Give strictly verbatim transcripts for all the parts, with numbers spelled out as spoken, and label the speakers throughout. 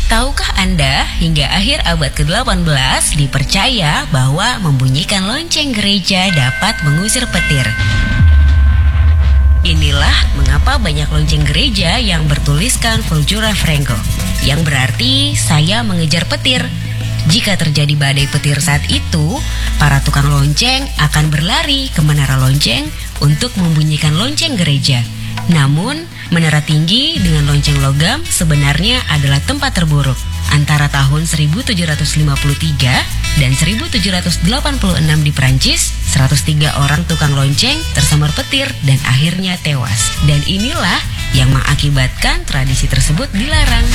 Speaker 1: Tahukah Anda, hingga akhir abad ke delapan belas dipercaya bahwa membunyikan lonceng gereja dapat mengusir petir. Inilah mengapa banyak lonceng gereja yang bertuliskan Vultura Franco, yang berarti saya mengejar petir. Jika terjadi badai petir saat itu, para tukang lonceng akan berlari ke menara lonceng untuk membunyikan lonceng gereja. Namun, menara tinggi dengan lonceng logam sebenarnya adalah tempat terburuk. Antara tahun seribu tujuh ratus lima puluh tiga dan seribu tujuh ratus delapan puluh enam di Prancis, seratus tiga orang tukang lonceng tersambar petir dan akhirnya tewas. Dan inilah yang mengakibatkan tradisi tersebut dilarang.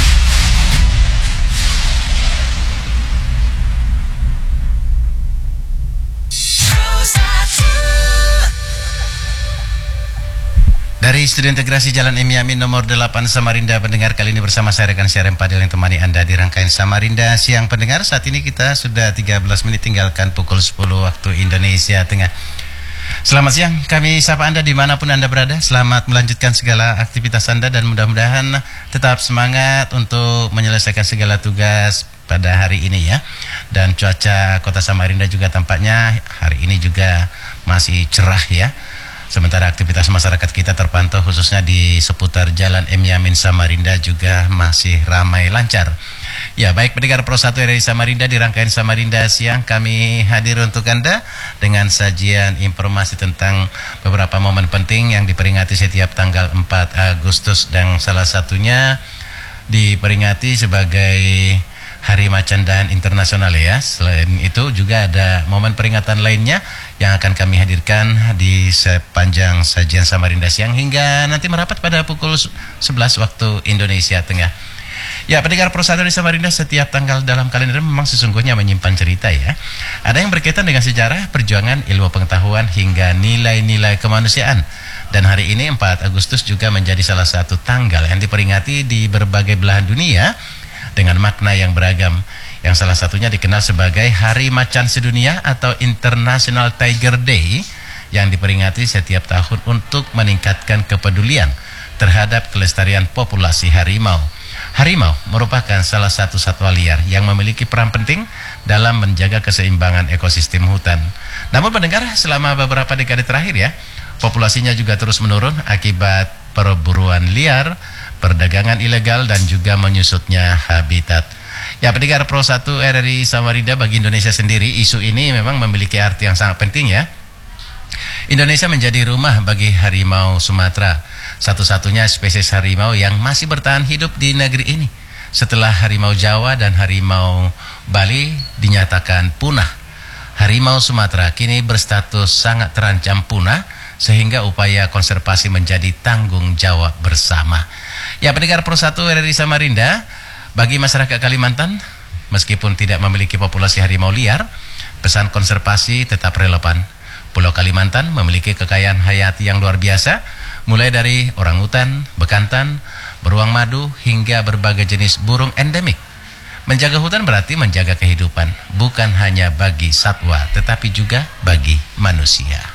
Speaker 2: Dari Studio Integrasi Jalan M Yamin nomor delapan Samarinda, pendengar, kali ini bersama saya rekan siaran Padil yang temani Anda di rangkaian Samarinda Siang. Pendengar, saat ini kita sudah tiga belas menit tinggalkan pukul sepuluh waktu Indonesia Tengah. Selamat siang, kami sapa Anda dimanapun Anda berada. Selamat melanjutkan segala aktivitas Anda dan mudah-mudahan tetap semangat untuk menyelesaikan segala tugas pada hari ini ya. Dan cuaca kota Samarinda juga tampaknya hari ini juga masih cerah ya. Sementara aktivitas masyarakat kita terpantau khususnya di seputar Jalan M Yamin Samarinda juga masih ramai lancar. Ya, baik pendengar Pro satu R R I Samarinda, di rangkaian Samarinda Siang kami hadir untuk Anda dengan sajian informasi tentang beberapa momen penting yang diperingati setiap tanggal empat Agustus, dan salah satunya diperingati sebagai Hari Macan Dahan Internasional ya. Selain itu juga ada momen peringatan lainnya yang akan kami hadirkan di sepanjang sajian Samarinda Siang hingga nanti merapat pada pukul sebelas waktu Indonesia Tengah. Ya, pendengar Pro satu di Samarinda, setiap tanggal dalam kalender memang sesungguhnya menyimpan cerita ya. Ada yang berkaitan dengan sejarah, perjuangan, ilmu pengetahuan hingga nilai-nilai kemanusiaan. Dan hari ini empat Agustus juga menjadi salah satu tanggal yang diperingati di berbagai belahan dunia dengan makna yang beragam, yang salah satunya dikenal sebagai Hari Macan Sedunia atau International Tiger Day, yang diperingati setiap tahun untuk meningkatkan kepedulian terhadap kelestarian populasi harimau. Harimau merupakan salah satu satwa liar yang memiliki peran penting dalam menjaga keseimbangan ekosistem hutan. Namun pendengar, selama beberapa dekade terakhir ya, populasinya juga terus menurun akibat perburuan liar, perdagangan ilegal, dan juga menyusutnya habitat. Ya, pendengar Pro satu R R I Samarinda, bagi Indonesia sendiri isu ini memang memiliki arti yang sangat penting ya. Indonesia menjadi rumah bagi harimau Sumatera, satu-satunya spesies harimau yang masih bertahan hidup di negeri ini setelah harimau Jawa dan harimau Bali dinyatakan punah. Harimau Sumatera kini berstatus sangat terancam punah, sehingga upaya konservasi menjadi tanggung jawab bersama. Ya, pendengar Pro satu R R I Samarinda, bagi masyarakat Kalimantan, meskipun tidak memiliki populasi harimau liar, pesan konservasi tetap relevan. Pulau Kalimantan memiliki kekayaan hayati yang luar biasa, mulai dari orangutan, bekantan, beruang madu, hingga berbagai jenis burung endemik. Menjaga hutan berarti menjaga kehidupan, bukan hanya bagi satwa, tetapi juga bagi manusia.